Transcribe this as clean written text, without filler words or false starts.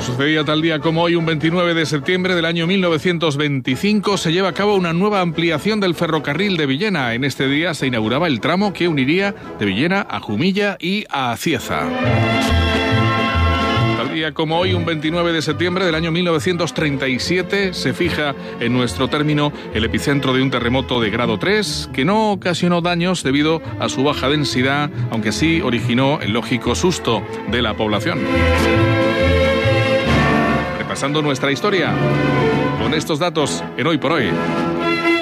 Sucedía tal día como hoy, un 29 de septiembre del año 1925, se lleva a cabo una nueva ampliación del ferrocarril de Villena. En este día se inauguraba el tramo que uniría de Villena a Jumilla y a Cieza. Tal día como hoy, un 29 de septiembre del año 1937, se fija en nuestro término el epicentro de un terremoto de grado 3, que no ocasionó daños debido a su baja densidad, aunque sí originó el lógico susto de la población. Repasando nuestra historia con estos datos en Hoy por Hoy.